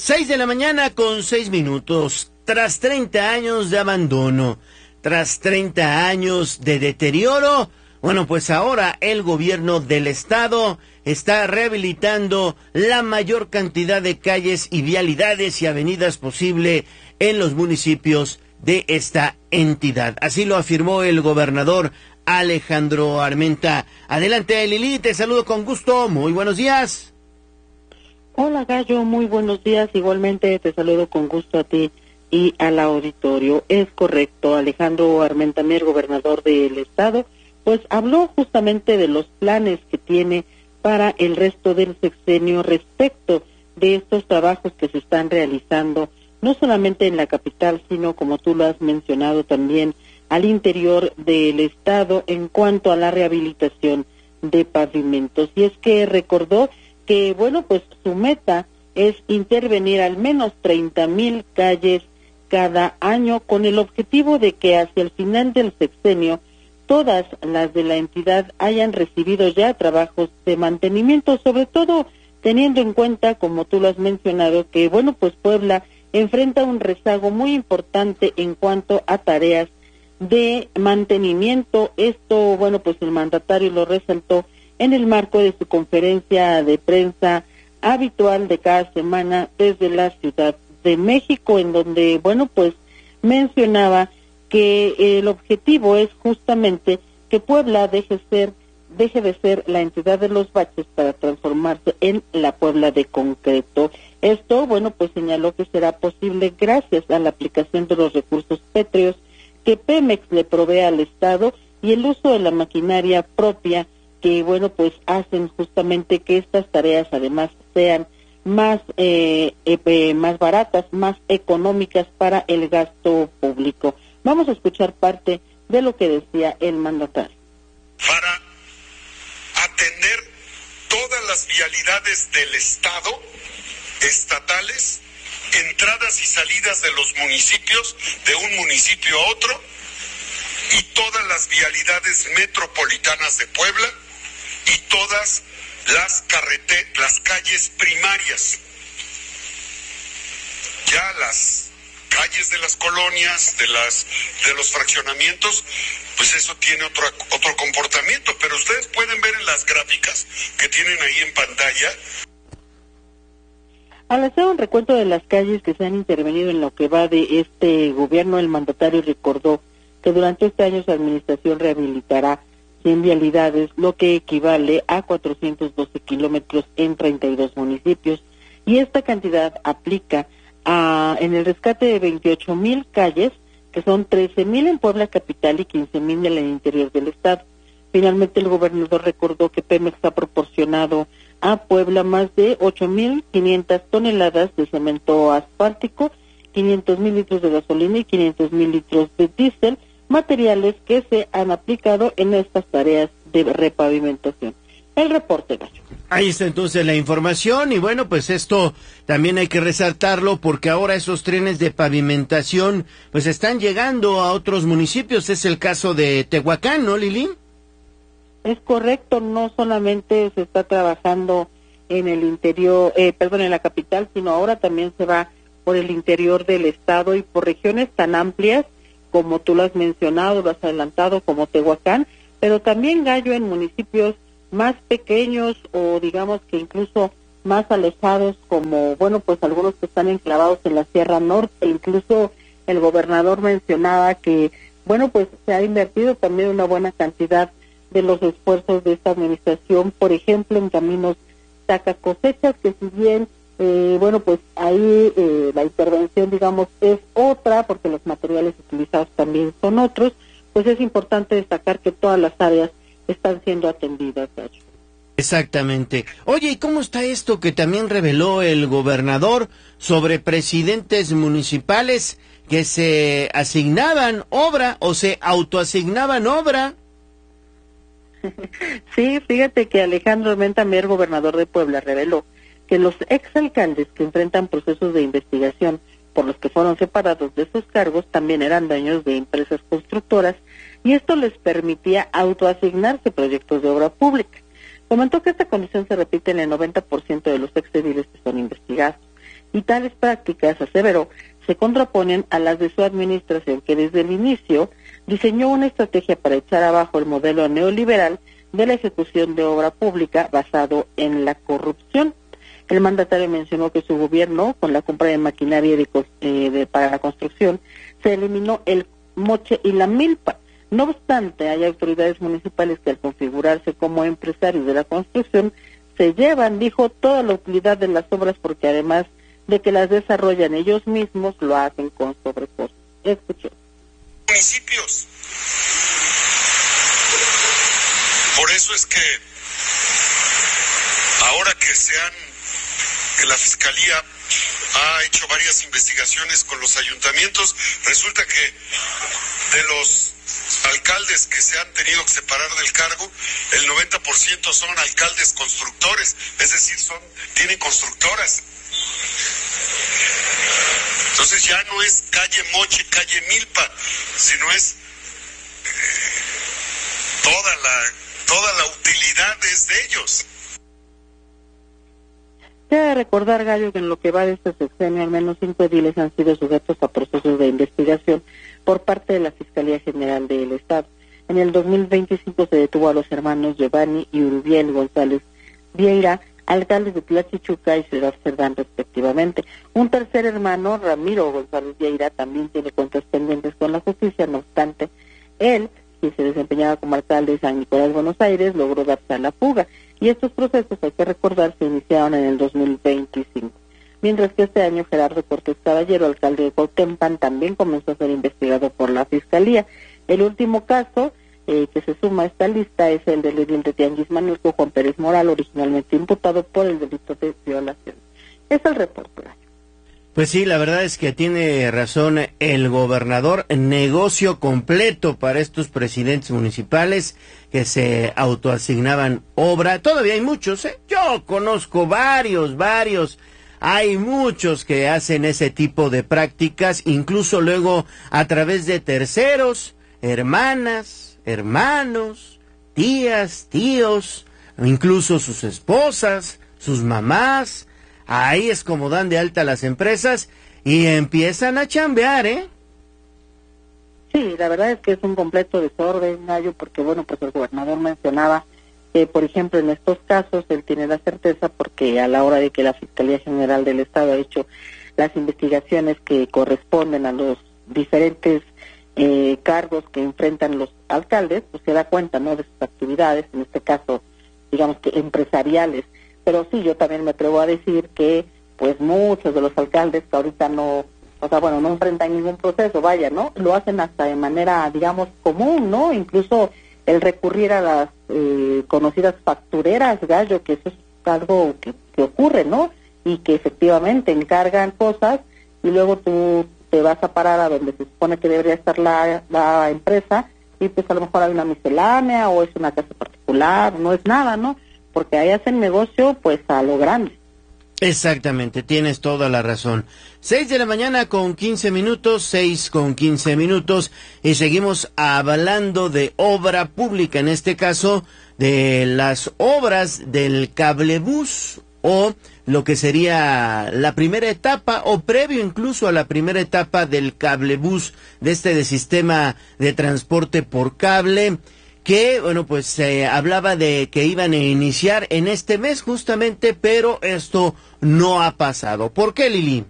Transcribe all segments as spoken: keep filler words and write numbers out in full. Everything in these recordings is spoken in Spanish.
Seis de la mañana con seis minutos. Tras treinta años de abandono, tras treinta años de deterioro, bueno, pues ahora el gobierno del estado está rehabilitando la mayor cantidad de calles y vialidades y avenidas posible en los municipios de esta entidad. Así lo afirmó el gobernador Alejandro Armenta. Adelante, Lili, te saludo con gusto. Muy buenos días. Hola, Gallo, muy buenos días. Igualmente te saludo con gusto a ti y al auditorio. Es correcto, Alejandro Armenta Mier, gobernador del estado, pues habló justamente de los planes que tiene para el resto del sexenio respecto de estos trabajos que se están realizando, no solamente en la capital, sino como tú lo has mencionado también al interior del estado en cuanto a la rehabilitación de pavimentos. Y es que recordó que, bueno, pues su meta es intervenir al menos treinta mil calles cada año con el objetivo de que hacia el final del sexenio todas las de la entidad hayan recibido ya trabajos de mantenimiento, sobre todo teniendo en cuenta, como tú lo has mencionado, que, bueno, pues Puebla enfrenta un rezago muy importante en cuanto a tareas de mantenimiento. Esto, bueno, pues el mandatario lo resaltó en el marco de su conferencia de prensa habitual de cada semana desde la Ciudad de México, en donde, bueno, pues mencionaba que el objetivo es justamente que Puebla deje ser, deje de ser la entidad de los baches para transformarse en la Puebla de concreto. Esto, bueno, pues señaló que será posible gracias a la aplicación de los recursos pétreos que Pemex le provee al Estado y el uso de la maquinaria propia que, bueno, pues hacen justamente que estas tareas además sean más eh, eh, más baratas, más económicas para el gasto público. Vamos a escuchar parte de lo que decía el mandatario. Para atender todas las vialidades del Estado, estatales, entradas y salidas de los municipios, de un municipio a otro, y todas las vialidades metropolitanas de Puebla, y todas las carreteras, las calles primarias. Ya las calles de las colonias, de las de los fraccionamientos, pues eso tiene otro otro comportamiento, pero ustedes pueden ver en las gráficas que tienen ahí en pantalla. Al hacer un recuento de las calles que se han intervenido en lo que va de este gobierno, el mandatario recordó que durante este año su administración rehabilitará cien vialidades, lo que equivale a cuatrocientos doce kilómetros en treinta y dos municipios, y esta cantidad aplica a, en el rescate de veintiocho mil calles, que son trece mil en Puebla capital y quince mil en el interior del estado. Finalmente, el gobernador recordó que Pemex ha proporcionado a Puebla más de ocho mil quinientas toneladas de cemento asfáltico, quinientos mil litros de gasolina y quinientos mil litros de diésel, materiales que se han aplicado en estas tareas de repavimentación. El reporte, Gallo. Ahí está entonces la información y bueno, pues esto también hay que resaltarlo porque ahora esos trenes de pavimentación pues están llegando a otros municipios. Es el caso de Tehuacán, ¿no, Lili? Es correcto, no solamente se está trabajando en el interior, eh, perdón, en la capital, sino ahora también se va por el interior del estado y por regiones tan amplias como tú lo has mencionado, lo has adelantado, como Tehuacán, pero también, Gallo, en municipios más pequeños o digamos que incluso más alejados, como, bueno, pues algunos que están enclavados en la Sierra Norte. Incluso el gobernador mencionaba que, bueno, pues se ha invertido también una buena cantidad de los esfuerzos de esta administración, por ejemplo, en caminos saca cosechas, que si bien Eh, bueno, pues ahí eh, la intervención, digamos, es otra, porque los materiales utilizados también son otros, pues es importante destacar que todas las áreas están siendo atendidas, Gallo. Exactamente. Oye, ¿y cómo está esto que también reveló el gobernador sobre presidentes municipales que se asignaban obra o se autoasignaban obra? Sí, fíjate que Alejandro Armenta Mier, gobernador de Puebla, reveló que los exalcaldes que enfrentan procesos de investigación por los que fueron separados de sus cargos también eran dueños de empresas constructoras y esto les permitía autoasignarse proyectos de obra pública. Comentó que esta condición se repite en el noventa por ciento de los exediles que son investigados. y tales prácticas, aseveró, se contraponen a las de su administración, que desde el inicio diseñó una estrategia para echar abajo el modelo neoliberal de la ejecución de obra pública basado en la corrupción. El mandatario mencionó que su gobierno, con la compra de maquinaria de, eh, de, para la construcción, se eliminó el moche y la milpa. No obstante, hay autoridades municipales que al configurarse como empresarios de la construcción se llevan, dijo, toda la utilidad de las obras, porque además de que las desarrollan ellos mismos, lo hacen con sobrecostos. Escuchó. Municipios. Por eso es que ahora que se han, que la Fiscalía ha hecho varias investigaciones con los ayuntamientos, resulta que de los alcaldes que se han tenido que separar del cargo, el noventa por ciento son alcaldes constructores, es decir, son tienen constructoras. Entonces ya no es calle Moche, calle Milpa, sino es eh, toda la toda la utilidad es de ellos. Debe recordar, Gallo, que en lo que va de este sexenio, al menos cinco ediles han sido sujetos a procesos de investigación por parte de la Fiscalía General del Estado. En el dos mil veinticinco se detuvo a los hermanos Giovanni y Urubiel González Vieira, alcaldes de Tlachichuca y Ciudad Cerdán, respectivamente. Un tercer hermano, Ramiro González Vieira, también tiene cuentas pendientes con la justicia. No obstante, él, quien se desempeñaba como alcalde de San Nicolás, Buenos Aires, logró darse a la fuga. Y estos procesos, hay que recordar, se iniciaron en el dos mil veinticinco. Mientras que este año Gerardo Cortés Caballero, alcalde de Cuauhtémoc, también comenzó a ser investigado por la Fiscalía. El último caso eh, que se suma a esta lista es el del edil de Tianguis Manilco, Juan Pérez Moral, originalmente imputado por el delito de violación. Es el reporte. Pues sí, la verdad es que tiene razón el gobernador, negocio completo para estos presidentes municipales que se autoasignaban obra. Todavía hay muchos, ¿eh? Yo conozco varios, varios. Hay muchos que hacen ese tipo de prácticas, incluso luego a través de terceros, hermanas, hermanos, tías, tíos, incluso sus esposas, sus mamás. Ahí es como dan de alta las empresas y empiezan a chambear, ¿eh? Sí, la verdad es que es un completo desorden, Gallo, porque, bueno, pues el gobernador mencionaba que, por ejemplo, en estos casos él tiene la certeza, porque a la hora de que la Fiscalía General del Estado ha hecho las investigaciones que corresponden a los diferentes eh, cargos que enfrentan los alcaldes, pues se da cuenta, ¿no?, de sus actividades, en este caso, digamos que empresariales. Pero sí, yo también me atrevo a decir que, pues, muchos de los alcaldes que ahorita no, o sea, bueno, no enfrentan ningún proceso, vaya, ¿no? Lo hacen hasta de manera, digamos, común, ¿no? Incluso el recurrir a las eh, conocidas factureras, Gallo, que eso es algo que, que ocurre, ¿no? Y que efectivamente encargan cosas y luego tú te vas a parar a donde se supone que debería estar la, la empresa y pues a lo mejor hay una miscelánea o es una casa particular, no es nada, ¿no? Porque ahí hacen negocio, pues, a lo grande. Exactamente, tienes toda la razón. Seis de la mañana con quince minutos, seis con quince minutos, y seguimos hablando de obra pública, en este caso, de las obras del cablebús, o lo que sería la primera etapa, o previo incluso a la primera etapa del cablebús, de este de sistema de transporte por cable, que, bueno, pues se eh, hablaba de que iban a iniciar en este mes justamente, pero esto no ha pasado. ¿Por qué, Lili?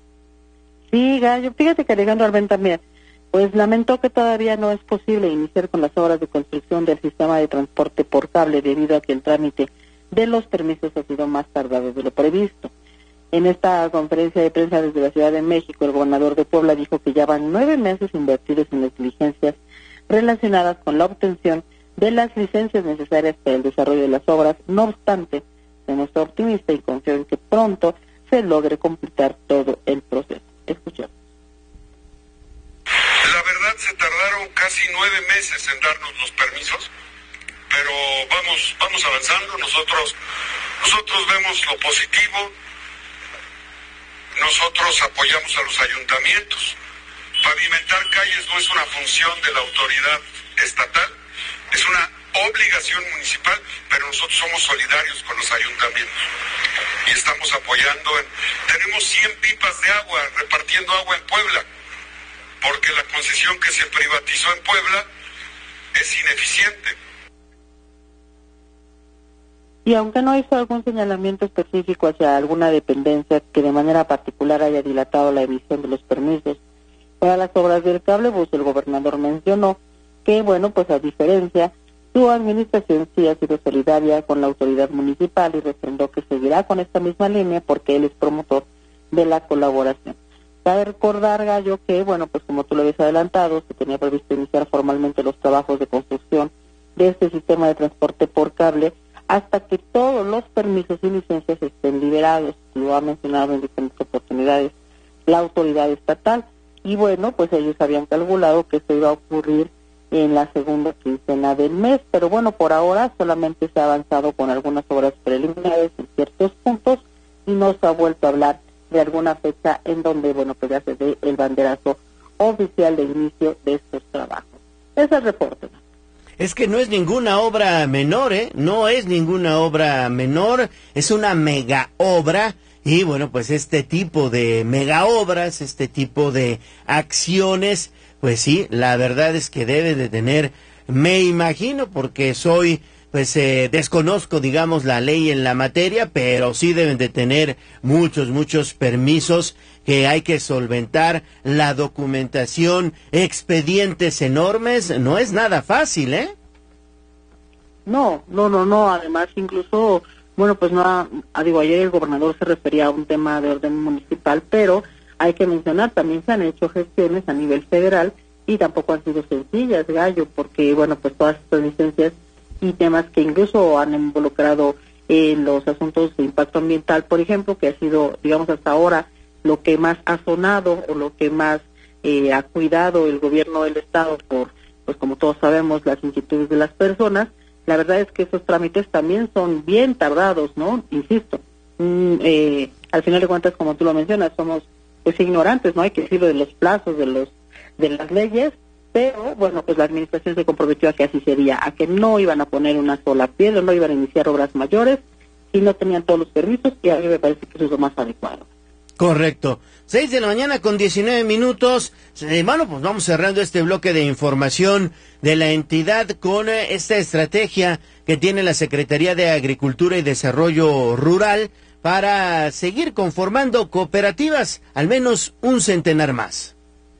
Sí, Gallo, fíjate que Alejandro Arbén también, pues lamentó que todavía no es posible iniciar con las obras de construcción del sistema de transporte por cable debido a que el trámite de los permisos ha sido más tardado de lo previsto. En esta conferencia de prensa desde la Ciudad de México, el gobernador de Puebla dijo que ya van nueve meses invertidos en las diligencias relacionadas con la obtención de las licencias necesarias para el desarrollo de las obras. No obstante, se muestra optimista y confía en que pronto se logre completar todo el proceso. Escuchemos. La verdad se tardaron casi nueve meses en darnos los permisos, pero vamos, vamos avanzando. Nosotros, nosotros vemos lo positivo. Nosotros apoyamos a los ayuntamientos. Pavimentar calles no es una función de la autoridad estatal, es una obligación municipal, pero nosotros somos solidarios con los ayuntamientos y estamos apoyando. En, tenemos cien pipas de agua repartiendo agua en Puebla, porque la concesión que se privatizó en Puebla es ineficiente. Y aunque no hizo algún señalamiento específico hacia alguna dependencia que de manera particular haya dilatado la emisión de los permisos para las obras del cablebús, el gobernador mencionó que, bueno, pues a diferencia, su administración sí ha sido solidaria con la autoridad municipal y refrendó que seguirá con esta misma línea porque él es promotor de la colaboración. Cabe recordar, Gallo, que, bueno, pues como tú lo habías adelantado, se tenía previsto iniciar formalmente los trabajos de construcción de este sistema de transporte por cable hasta que todos los permisos y licencias estén liberados. Lo ha mencionado en diferentes oportunidades la autoridad estatal. Y bueno, pues ellos habían calculado que esto iba a ocurrir en la segunda quincena del mes, pero bueno, por ahora solamente se ha avanzado con algunas obras preliminares en ciertos puntos y no se ha vuelto a hablar de alguna fecha en donde, bueno, pues ya se dé el banderazo oficial de inicio de estos trabajos. Ese es el reporte. Es que no es ninguna obra menor, ¿eh? No es ninguna obra menor, es una mega obra. Y bueno, pues este tipo de mega obras, este tipo de acciones, pues sí, la verdad es que debe de tener, me imagino, porque soy, pues eh, desconozco, digamos, la ley en la materia, pero sí deben de tener muchos, muchos permisos que hay que solventar, la documentación, expedientes enormes, no es nada fácil, ¿eh? No, no, no, no, además incluso, bueno, pues no, ha, digo, ayer el gobernador se refería a un tema de orden municipal, pero hay que mencionar, también se han hecho gestiones a nivel federal y tampoco han sido sencillas, Gallo, porque, bueno, pues todas estas licencias y temas que incluso han involucrado en los asuntos de impacto ambiental, por ejemplo, que ha sido, digamos, hasta ahora lo que más ha sonado o lo que más eh, ha cuidado el gobierno del estado por, pues como todos sabemos, las inquietudes de las personas. La verdad es que esos trámites también son bien tardados, ¿no? Insisto, mm, eh, al final de cuentas, como tú lo mencionas, somos pues ignorantes, ¿no? Hay que decirlo de los plazos, de los de las leyes, pero bueno, pues la administración se comprometió a que así sería, a que no iban a poner una sola piedra, no iban a iniciar obras mayores y no tenían todos los permisos, y a mí me parece que eso es lo más adecuado. Correcto. Seis de la mañana con diecinueve minutos. Eh, bueno, pues vamos cerrando este bloque de información de la entidad con eh, esta estrategia que tiene la Secretaría de Agricultura y Desarrollo Rural para seguir conformando cooperativas, al menos un centenar más.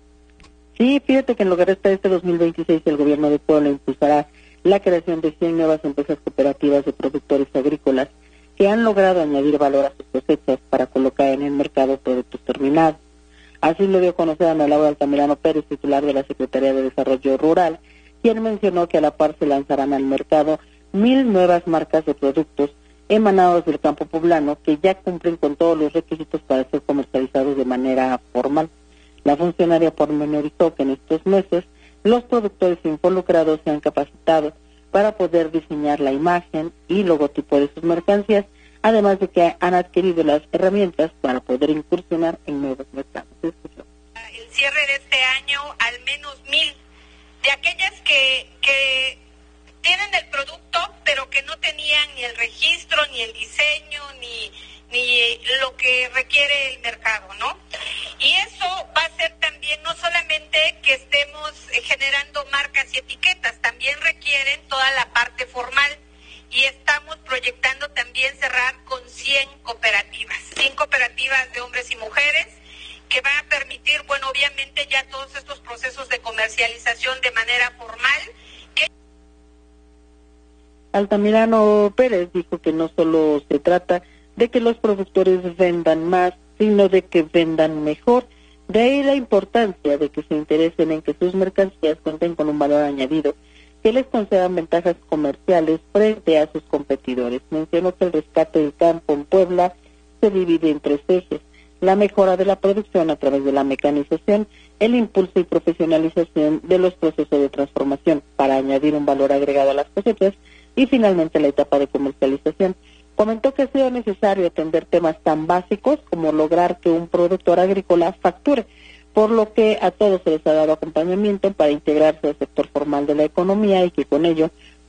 Sí, fíjate que en lo que resta de este dos mil veintiséis el gobierno de Puebla impulsará la creación de cien nuevas empresas cooperativas de productores agrícolas que han logrado añadir valor a sus cosechas para colocar en el mercado productos terminados. Así lo dio a conocer Ana Laura Altamirano Pérez, titular de la Secretaría de Desarrollo Rural, quien mencionó que a la par se lanzarán al mercado mil nuevas marcas de productos emanados del campo poblano que ya cumplen con todos los requisitos para ser comercializados de manera formal. La funcionaria pormenorizó que en estos meses los productores involucrados se han capacitado para poder diseñar la imagen y logotipo de sus mercancías, además de que han adquirido las herramientas para poder incursionar en nuevos mercados. El cierre de este año, al menos mil, de aquellas que, que tienen el producto, pero que no tenían ni el registro, ni el diseño, ni, ni lo que requiere el mercado, ¿no? Y eso va a ser también no solamente que estemos generando marcas y etiquetas, también requieren toda la parte formal, y estamos proyectando también cerrar con cien cooperativas, cien cooperativas de hombres y mujeres, que van a permitir, bueno, obviamente ya todos estos procesos de comercialización de manera formal. Que... Altamirano Pérez dijo que no solo se trata de que los productores vendan más, sino de que vendan mejor. De ahí la importancia de que se interesen en que sus mercancías cuenten con un valor añadido, que les concedan ventajas comerciales frente a sus competidores. Mencionó que el rescate del campo en Puebla se divide en tres ejes: la mejora de la producción a través de la mecanización, el impulso y profesionalización de los procesos de transformación para añadir un valor agregado a las cosechas, y finalmente la etapa de comercialización. Comentó que ha sido necesario atender temas tan básicos como lograr que un productor agrícola facture, por lo que a todos se les ha dado acompañamiento para integrarse al sector formal de la economía y que con ello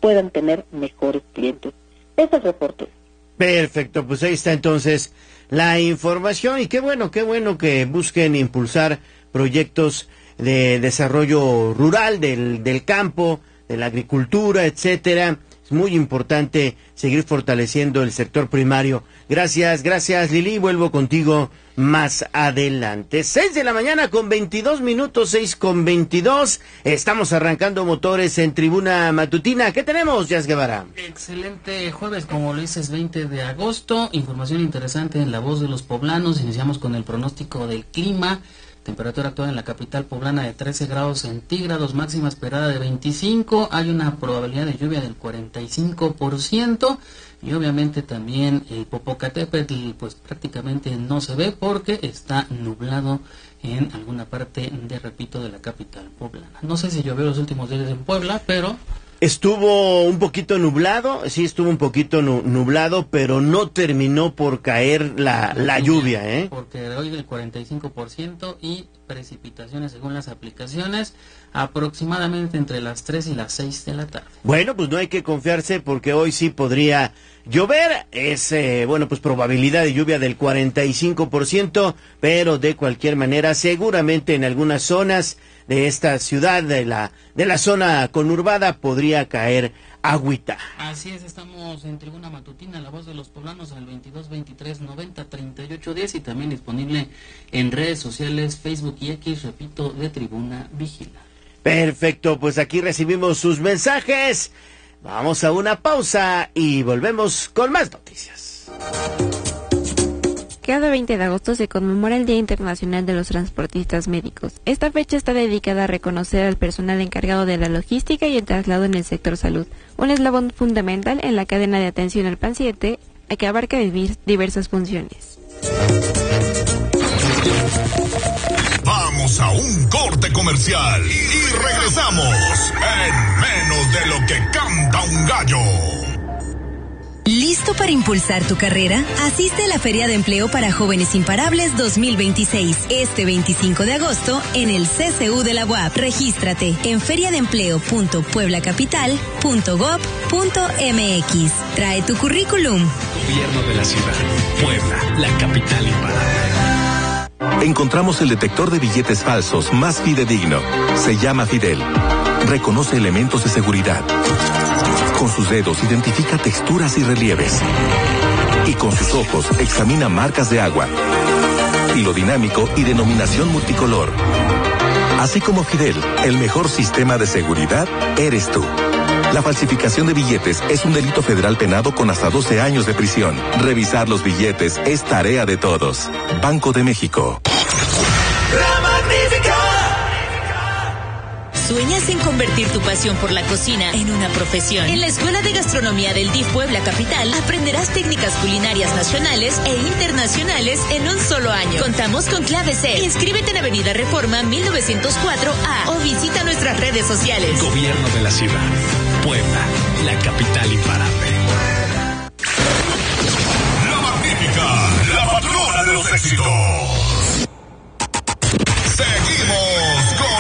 puedan tener mejores clientes. Ese es el reporte. Perfecto, pues ahí está entonces la información y qué bueno, qué bueno que busquen impulsar proyectos de desarrollo rural del, del campo, de la agricultura, etcétera. Es muy importante seguir fortaleciendo el sector primario. Gracias, gracias Lili, vuelvo contigo más adelante. Seis de la mañana con veintidós minutos, seis con veintidós. Estamos arrancando motores en Tribuna Matutina. ¿Qué tenemos, Jazz Guevara? Excelente jueves, como lo dices, veinte de agosto. Información interesante en La Voz de los Poblanos. Iniciamos con el pronóstico del clima. Temperatura actual en la capital poblana de trece grados centígrados, máxima esperada de veinticinco. Hay una probabilidad de lluvia del cuarenta y cinco por ciento. Y obviamente también el Popocatépetl pues prácticamente no se ve porque está nublado en alguna parte de, repito, de la capital poblana. No sé si llovió los últimos días en Puebla, pero... Estuvo un poquito nublado, sí estuvo un poquito nu nublado, pero no terminó por caer la, la lluvia, ¿eh? Porque hoy del cuarenta y cinco por ciento y precipitaciones según las aplicaciones aproximadamente entre las tres y las seis de la tarde. Bueno, pues no hay que confiarse porque hoy sí podría llover. Es, eh, bueno, pues probabilidad de lluvia del cuarenta y cinco por ciento, pero de cualquier manera seguramente en algunas zonas de esta ciudad, de la de la zona conurbada, podría caer agüita. Así es, estamos en Tribuna Matutina, La Voz de los Poblanos, al veintidós veintitrés noventa treinta y ocho diez y también disponible en redes sociales, Facebook y X, repito, de Tribuna Vigila. Perfecto, pues aquí recibimos sus mensajes. Vamos a una pausa y volvemos con más noticias. Cada veinte de agosto se conmemora el Día Internacional de los Transportistas Médicos. Esta fecha está dedicada a reconocer al personal encargado de la logística y el traslado en el sector salud, un eslabón fundamental en la cadena de atención al paciente que abarca diversas funciones. Vamos a un corte comercial y regresamos en menos de lo que canta un gallo. ¿Listo para impulsar tu carrera? Asiste a la Feria de Empleo para Jóvenes Imparables dos mil veintiséis, este veinticinco de agosto en el C C U de la U A P. Regístrate en feriadeempleo punto puebla capital punto gob punto m x. Trae tu currículum. Gobierno de la ciudad. Puebla, la capital imparable. Encontramos el detector de billetes falsos más fidedigno. Se llama Fidel. Reconoce elementos de seguridad. Con sus dedos identifica texturas y relieves. Y con sus ojos examina marcas de agua. Hilo dinámico y denominación multicolor. Así como Fidel, el mejor sistema de seguridad eres tú. La falsificación de billetes es un delito federal penado con hasta doce años de prisión. Revisar los billetes es tarea de todos. Banco de México. ¡La Magnífica! ¿Sueñas en convertir tu pasión por la cocina en una profesión? En la Escuela de Gastronomía del D I F Puebla Capital aprenderás técnicas culinarias nacionales e internacionales en un solo año. Contamos con clave C. Inscríbete en Avenida Reforma mil novecientos cuatro A o visita nuestras redes sociales. Gobierno de la ciudad. Puebla, la capital imparable. La Magnífica, la patrona de los éxitos.